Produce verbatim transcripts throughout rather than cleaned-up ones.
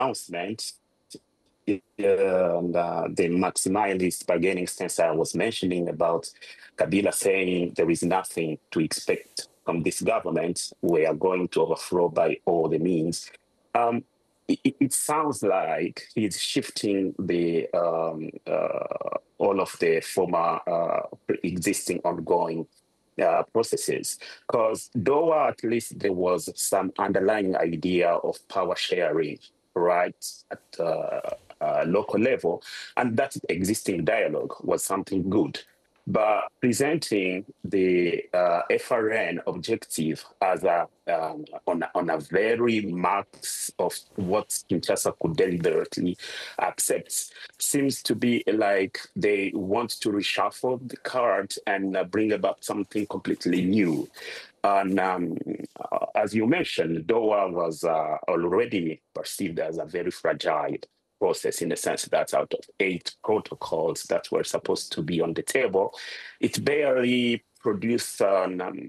announcement, uh, and, uh, the maximalist bargaining stance I was mentioning about Kabila saying there is nothing to expect from this government, we are going to overthrow by all the means. Um, it, it sounds like he's shifting the um, uh, all of the former uh, existing ongoing uh, processes, because though at least there was some underlying idea of power sharing, right, at uh, uh, local level, and that existing dialogue was something good. But presenting the uh, F R N objective as a um, on, a- on a very marks of what Kinshasa could deliberately accept seems to be like they want to reshuffle the card and uh, bring about something completely new. And um, uh, as you mentioned, Doha was uh, already perceived as a very fragile process in the sense that out of eight protocols that were supposed to be on the table, it barely produced an um,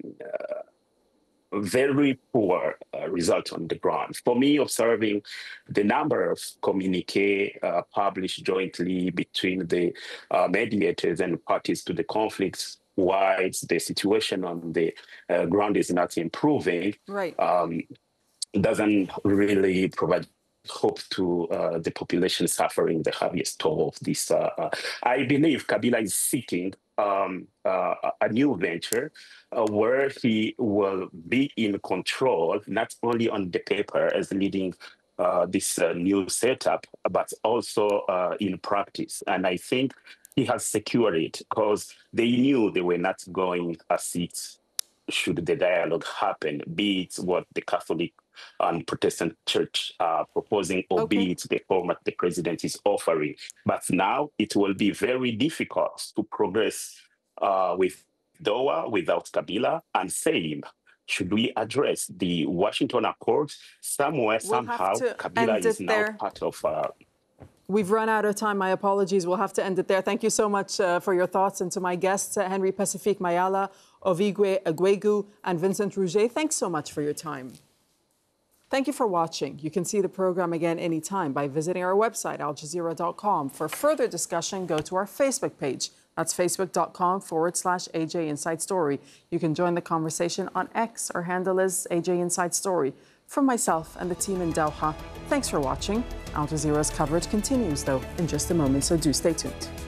uh, very poor uh, result on the ground. For me, observing the number of communique uh, published jointly between the uh, mediators and parties to the conflicts, why the situation on the uh, ground is not improving, Right. um, doesn't really provide hope to uh, the population suffering the heaviest toll of this. Uh, uh, I believe Kabila is seeking um, uh, a new venture uh, where he will be in control, not only on the paper as leading uh, this uh, new setup, but also uh, in practice. And I think he has secured it because they knew they were not going as it should the dialogue happen, be it what the Catholic and Protestant Church are proposing, or Okay. be it the format the president is offering. But now it will be very difficult to progress uh, with Doha without Kabila, and same. Should we address the Washington Accords? Somewhere, We'll have somehow, to Kabila end is it now there. part of uh, We've run out of time. My apologies. We'll have to end it there. Thank you so much uh, for your thoughts. And to my guests, uh, Henry Pacifique Mayala, Ovigwe Agwegu, and Vincent Rouget, thanks so much for your time. Thank you for watching. You can see the program again anytime by visiting our website, al jazeera dot com. For further discussion, go to our Facebook page. That's facebook.com forward slash AJ Inside Story. You can join the conversation on X. Our handle is A J Inside Story. From myself and the team in Doha, thanks for watching. Al Jazeera's coverage continues, though, in just a moment, so do stay tuned.